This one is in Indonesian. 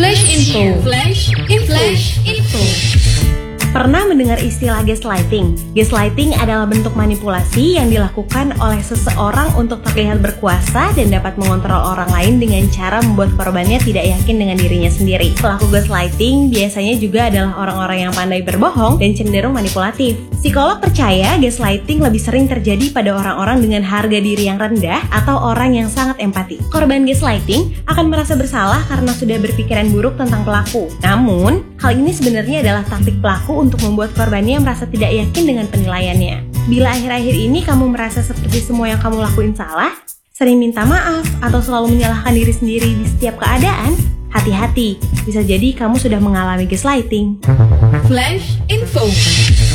Flash info. Flash info. Flash info. Pernah mendengar istilah gaslighting? Gaslighting adalah bentuk manipulasi yang dilakukan oleh seseorang untuk terlihat berkuasa dan dapat mengontrol orang lain dengan cara membuat korbannya tidak yakin dengan dirinya sendiri. Pelaku gaslighting biasanya juga adalah orang-orang yang pandai berbohong dan cenderung manipulatif. Psikolog percaya gaslighting lebih sering terjadi pada orang-orang dengan harga diri yang rendah atau orang yang sangat empati. Korban gaslighting akan merasa bersalah karena sudah berpikiran buruk tentang pelaku. Namun, hal ini sebenarnya adalah taktik pelaku untuk membuat korbannya merasa tidak yakin dengan penilaiannya. Bila akhir-akhir ini kamu merasa seperti semua yang kamu lakuin salah, sering minta maaf, atau selalu menyalahkan diri sendiri di setiap keadaan, hati-hati, bisa jadi kamu sudah mengalami gaslighting. Flash info.